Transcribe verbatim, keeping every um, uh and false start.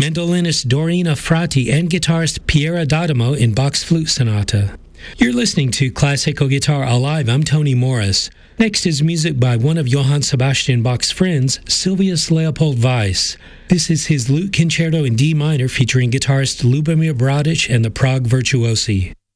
mandolinist Dorina Frati and guitarist Piera D'Adamo in Bach's Flute Sonata. You're listening to Classical Guitar Alive. I'm Tony Morris. Next is music by one of Johann Sebastian Bach's friends, Sylvius Leopold Weiss. This is his Lute Concerto in D minor featuring guitarist Lubomir Bradic and the Prague Virtuosi.